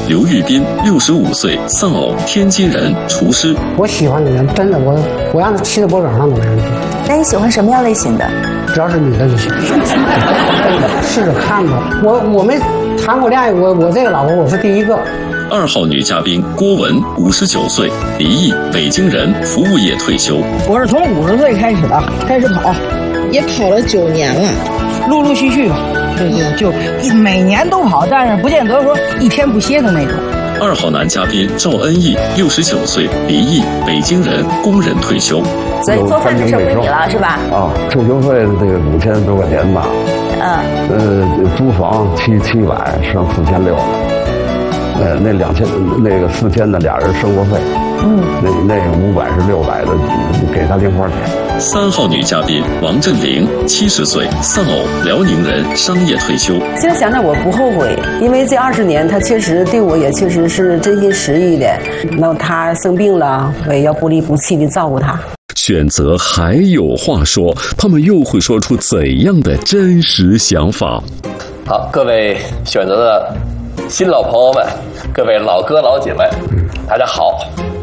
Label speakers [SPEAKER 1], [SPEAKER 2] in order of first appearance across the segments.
[SPEAKER 1] 刘玉斌，65岁，丧偶，天津人，厨师。
[SPEAKER 2] 我喜欢的人，真的，我让他骑在脖梗上都没问题。
[SPEAKER 3] 那你喜欢什么样类型的？
[SPEAKER 2] 只要是女的就行。试着看吧，我没谈过恋爱，我这个老婆我是第一个。
[SPEAKER 1] 2号女嘉宾郭文，59岁，离异，北京人，服务业退休。
[SPEAKER 4] 我是从50岁开始跑，也跑了9年了，陆陆续续吧，就每年都跑，但是不见得说一天不歇的那种。
[SPEAKER 1] 2号男嘉宾赵恩义，69岁，离异，北京人，工人退休。
[SPEAKER 3] 所以做饭的事归你了，是吧？
[SPEAKER 5] 啊，退休费这个5000多块钱吧。租房700，剩4600了。那2000那个4000的俩人生活费，那个500是600的，给他零花钱。
[SPEAKER 1] 3号女嘉宾王振玲，70岁，丧偶，辽宁人，商业退休。
[SPEAKER 6] 现在想想我不后悔，因为这20年他确实对我也确实是真心实意的。那他生病了，我也要不离不弃的照顾他。
[SPEAKER 1] 选择还有话说，他们又会说出怎样的真实想法？
[SPEAKER 7] 好，各位选择的新老朋友们，各位老哥老姐们，大家好。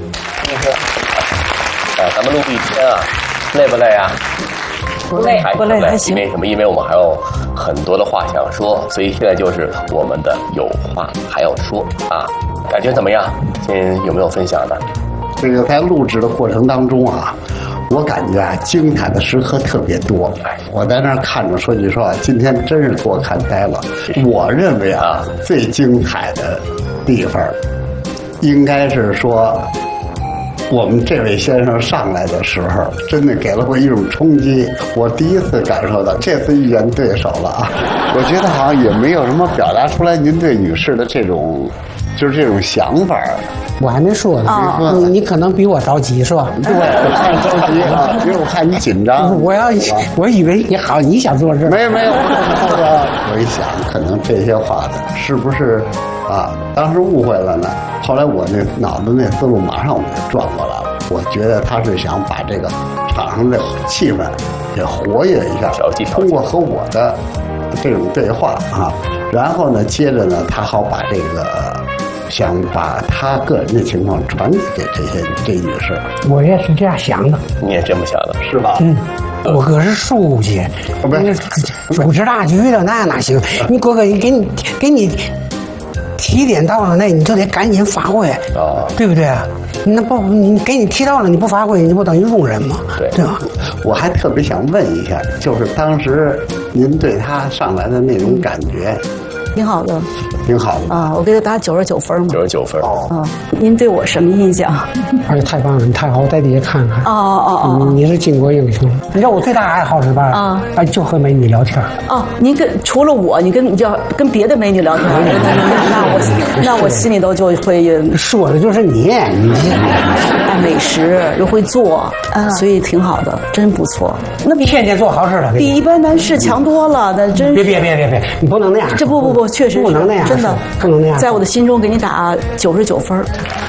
[SPEAKER 7] 咱们录一天啊，累不累啊？
[SPEAKER 6] 不累，不累，还行。
[SPEAKER 7] 因为什么？因为我们还有很多的话想说，所以现在就是我们的有话还要说啊。感觉怎么样？今天有没有分享的？
[SPEAKER 8] 这个在录制的过程当中啊，我感觉啊，精彩的时刻特别多。我在那儿看着，说句实话，今天真是给我看呆了。我认为啊，最精彩的地方，应该是说，我们这位先生上来的时候，真的给了我一种冲击。我第一次感受到，这次遇见对手了啊！我觉得好像也没有什么表达出来您对女士的这种，就是这种想法。
[SPEAKER 2] 我还没说呢，你可能比我着急是吧？
[SPEAKER 8] 对，我看着着急啊，因为我看你紧张。
[SPEAKER 2] 我以为你想做这，
[SPEAKER 8] 没有。我一想，可能这些话的是不是啊？当时误会了呢。后来我那脑子那思路马上我就转过来了。我觉得他是想把这个场上的气氛给活跃一下，通过和我的这种对话啊，然后呢，接着呢，他好把这个。想把他个人的情况传递给这女士，
[SPEAKER 2] 我也是这样想的。
[SPEAKER 7] 你也这么想的，
[SPEAKER 8] 是吧？
[SPEAKER 2] 我可是书记，不是主持大局的，那哪行？你哥哥，给你提点到了，那你就得赶紧发挥，对不对？那不你给你提到了，你不发挥，你不等于庸人吗？对吧？
[SPEAKER 8] 我还特别想问一下，就是当时您对他上来的那种感觉。
[SPEAKER 6] 挺好的，
[SPEAKER 8] 挺好的
[SPEAKER 6] 啊！我给他打99分嘛。
[SPEAKER 7] 99分
[SPEAKER 6] 哦。您对我什么印象？
[SPEAKER 2] 哎呀，太棒了！你太好，我在底下看看。
[SPEAKER 6] 哦。
[SPEAKER 2] 你是巾帼英雄。你知道我最大的爱好是吧？就和美女聊天。
[SPEAKER 6] 哦，您除了我，你要跟别的美女聊天，那我心里头就会
[SPEAKER 2] 说的就是你爱
[SPEAKER 6] 美食又会做，所以挺好的，真不错。
[SPEAKER 2] 那比天天做好事了，
[SPEAKER 6] 比一般男士强多了。那真
[SPEAKER 2] 别，你不能那样。
[SPEAKER 6] 这不，确实
[SPEAKER 2] 不能那样，
[SPEAKER 6] 真的
[SPEAKER 2] 不能那样。
[SPEAKER 6] 在我的心中给你打99分。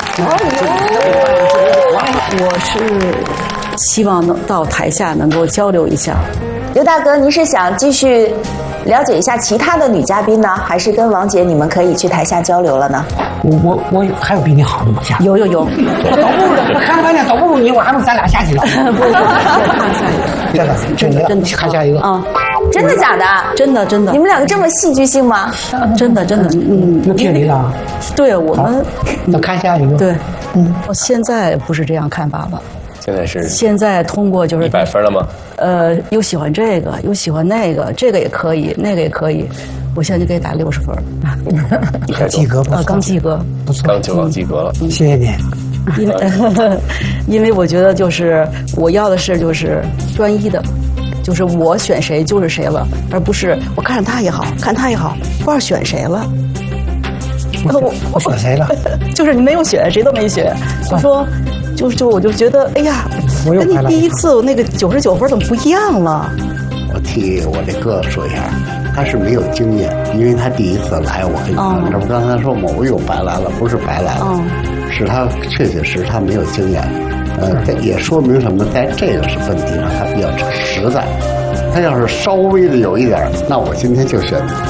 [SPEAKER 6] 我是希望能到台下能够交流一下。
[SPEAKER 3] 刘大哥，您是想继续了解一下其他的女嘉宾呢，还是跟王姐你们可以去台下交流了呢？
[SPEAKER 2] 我还有比你好的吗？
[SPEAKER 6] 有，我
[SPEAKER 2] 都不如，我看半天都不如你，我还不如咱俩下去了。真的看下一个
[SPEAKER 6] 啊。
[SPEAKER 3] 真的假的？
[SPEAKER 6] 真的。
[SPEAKER 3] 你们两个这么戏剧性吗？
[SPEAKER 6] 真的。
[SPEAKER 2] 那骗你了。
[SPEAKER 6] 对我们。
[SPEAKER 2] 那看下一个。
[SPEAKER 6] 对，我现在不是这样看法了。现在通过就是
[SPEAKER 7] 100分了吗？
[SPEAKER 6] 又喜欢这个，又喜欢那个，这个也可以，那个也可以。我现在就给打60分。
[SPEAKER 2] 及格吧？
[SPEAKER 6] 刚及格，
[SPEAKER 2] 不错。
[SPEAKER 7] 刚及格了。
[SPEAKER 2] 谢谢你。
[SPEAKER 6] 因为我觉得就是我要的是就是专一的。就是我选谁就是谁了，而不是我看他也好，不知道选谁了。
[SPEAKER 2] 我选谁了？
[SPEAKER 6] 就是你没有选，谁都没选。我说，我就觉得，哎呀，跟你第一次那个99分怎么不一样了？
[SPEAKER 8] 我替我这哥说一下，他是没有经验，因为他第一次来，我跟你说，这不刚才说吗？我又白来了，不是白来了，是他确实他没有经验。也说明什么？在这个问题上，他比较实在。他要是稍微的有一点，那我今天就选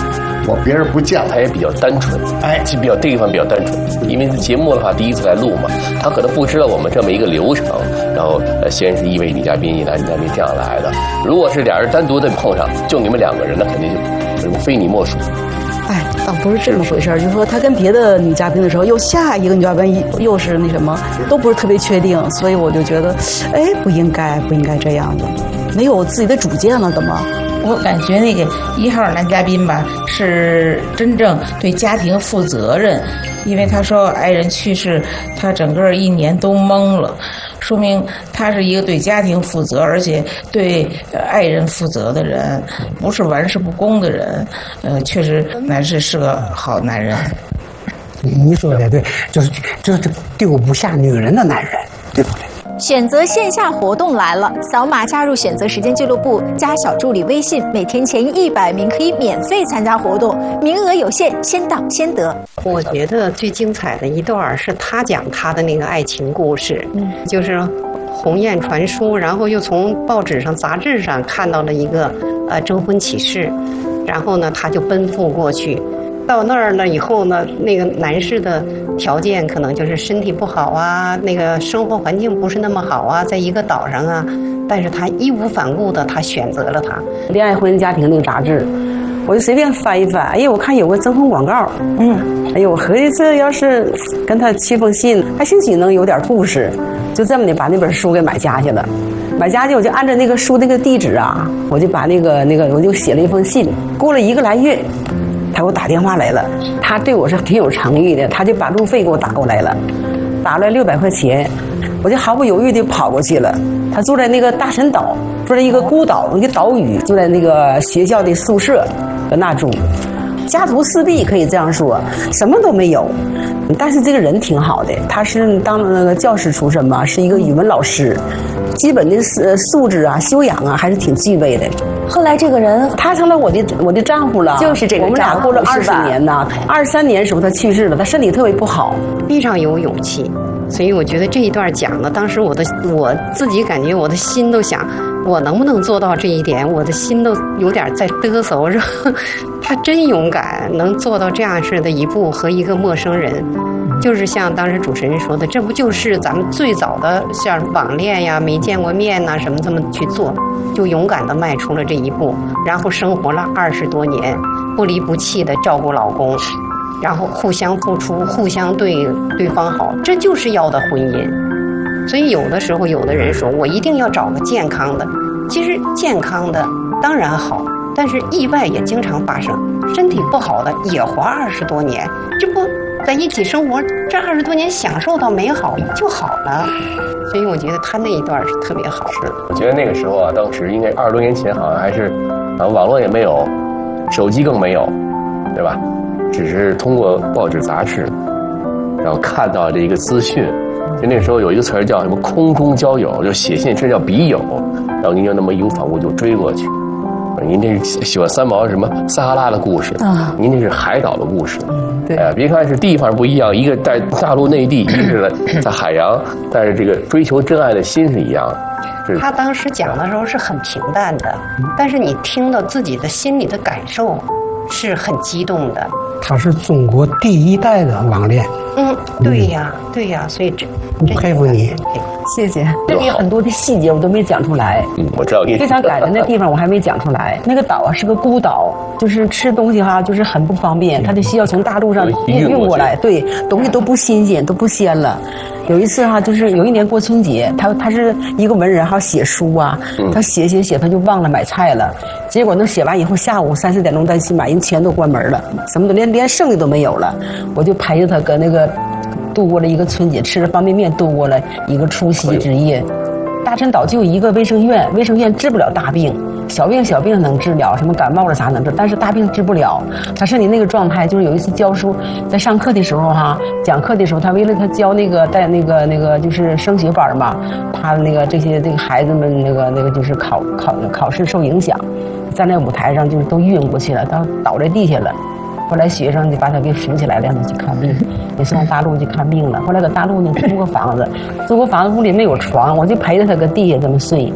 [SPEAKER 8] 别人不见了。
[SPEAKER 7] 他也比较单纯，其实这个地方比较单纯，因为节目的话第一次来录嘛，他可能不知道我们这么一个流程，然后先是一位女嘉宾一男女嘉宾这样来的。如果是俩人单独的碰上，就你们2个人，那肯定就非你莫属。
[SPEAKER 6] 哎，倒不是这么回事儿，就是说他跟别的女嘉宾的时候，又下一个女嘉宾又是那什么，都不是特别确定，所以我就觉得，哎，不应该这样的，没有自己的主见了，怎么？
[SPEAKER 9] 我感觉那个1号男嘉宾吧，是真正对家庭负责任，因为他说爱人去世，他整个1年都懵了，说明他是一个对家庭负责，而且对爱人负责的人，不是玩世不恭的人。确实男士是个好男人。
[SPEAKER 2] 你说的对，就是丢不下女人的男人，对不对？
[SPEAKER 10] 选择线下活动来了，扫码加入选择时间俱乐部，加小助理微信，每天前100名可以免费参加活动，名额有限，先到先得。
[SPEAKER 11] 我觉得最精彩的一段是他讲他的那个爱情故事，就是鸿雁传书，然后又从报纸上、杂志上看到了一个征婚启事，然后呢，他就奔赴过去。到那儿了以后呢，那个男士的条件可能就是身体不好啊，那个生活环境不是那么好啊，在一个岛上啊，但是他义无反顾的他选择了他。
[SPEAKER 12] 恋爱婚姻家庭那个杂志，我就随便翻一翻，哎呀，我看有个征婚广告，哎呦，我合计这要是跟他写封信，还兴许能有点故事，就这么的把那本书给买家去了。买家去我就按照那个书那个地址啊，我就把那个我就写了一封信。过了1个来月，他给我打电话来了，他对我是挺有诚意的，他就把路费给我打过来了，打过来600块钱，我就毫不犹豫地跑过去了。他住在那个大陈岛，住在一个孤岛，一个岛屿，住在那个学校的宿舍，搁那住，家徒四壁可以这样说，什么都没有，但是这个人挺好的，他是当那个教师出身嘛，是一个语文老师，基本的素质啊、修养啊还是挺具备的。
[SPEAKER 3] 后来这个人
[SPEAKER 12] 他成了我的丈夫了，
[SPEAKER 3] 就是这个
[SPEAKER 12] 我们俩过了20年呐，23年时候他去世了，他身体特别不好，
[SPEAKER 11] 非常有勇气。所以我觉得这一段讲的，当时我自己感觉我的心都想，我能不能做到这一点？我的心都有点在嘚瑟。我说他真勇敢，能做到这样式的一步，和一个陌生人，就是像当时主持人说的，这不就是咱们最早的像网恋呀、没见过面呐什么这么去做，就勇敢地迈出了这一步，然后生活了20多年，不离不弃地照顾老公。然后互相付出，互相对对方好，这就是要的婚姻。所以有的时候有的人说我一定要找个健康的，其实健康的当然好，但是意外也经常发生，身体不好的也活20多年，这不在一起生活这20多年享受到美好就好了。所以我觉得他那一段是特别好。
[SPEAKER 7] 是，我觉得那个时候啊，当时应该20多年前，好像还是网络也没有，手机更没有，对吧？只是通过报纸杂志，然后看到这一个资讯，就那时候有一个词儿叫什么空中交友，就写信这叫笔友，然后您就那么义无反顾就追过去。您这是喜欢三毛什么撒哈拉的故事啊，您这是海岛的故事。
[SPEAKER 12] 对，
[SPEAKER 7] 别看是地方不一样，一个在大陆内地，一个是在海洋，但是这个追求真爱的心是一样的。
[SPEAKER 11] 他当时讲的时候是很平淡的，但是你听到自己的心里的感受是很激动的。
[SPEAKER 2] 他是中国第一代的网恋。
[SPEAKER 11] 对呀，对呀，所以这
[SPEAKER 2] 佩服你，
[SPEAKER 12] 谢谢。这里有很多的细节我都没讲出来。
[SPEAKER 7] 我知道。
[SPEAKER 12] 非常感人的地方我还没讲出来。那个岛啊是个孤岛，就是吃东西哈，就是很不方便，他就需要从大陆上运过来，对，东西都不新鲜，都不鲜了。有一次哈，就是有一年过春节，他是一个文人哈，写书啊，他写，他就忘了买菜了。结果呢，写完以后下午3、4点钟再去买，人全都关门了，什么都连剩的都没有了。我就陪着他搁那个度过了一个春节，吃着方便面度过了一个除夕之夜。大陈岛就有一个卫生院，卫生院治不了大病，小病能治了，什么感冒了啥能治，但是大病治不了。他是你那个状态，就是有一次教书，在上课的时候哈，讲课的时候，他为了他教那个带那个就是升学班嘛，他那个这个孩子们那个就是考试受影响，站在舞台上就是都晕过去了，他倒在地下了。后来学生就把他给扶起来，让他去看病，也上大陆去看病了。后来搁大陆呢租个房子屋里没有床，我就陪着他搁地下这么睡，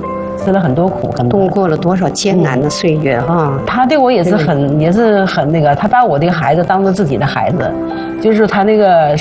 [SPEAKER 12] 吃了很多苦，
[SPEAKER 11] 度过了多少艰难的岁月哈。
[SPEAKER 12] 他对我也是很那个，他把我这个孩子当做自己的孩子，就是他那个